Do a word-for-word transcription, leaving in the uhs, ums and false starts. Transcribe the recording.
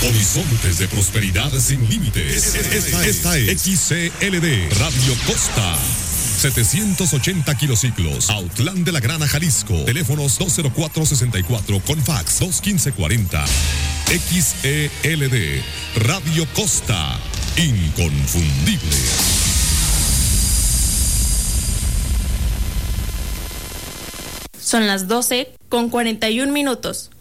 Horizontes de prosperidad sin límites. Esta, esta es X C L D Radio Costa. setecientos ochenta kilociclos, Autlán de la Grana, Jalisco. Teléfonos dos cero cuatro sesenta y cuatro con fax dos quince cuarenta. X E L D Radio Costa. Inconfundible. Son las doce con cuarenta y un minutos.